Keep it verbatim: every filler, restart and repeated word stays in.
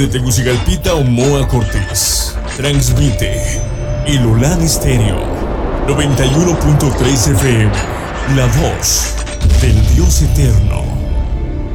De Tegucigalpita o Moa Cortés. Transmite el Olan Estéreo noventa y uno punto tres F M. La voz del Dios eterno.